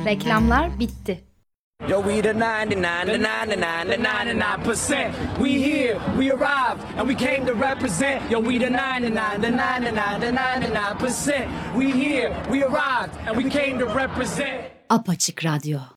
Reklamlar bitti. Yo, we the 99%. We here, we arrived, and we came to represent. Yo, we the 99%. We here, we arrived, and we came to represent. Apaçık Radyo.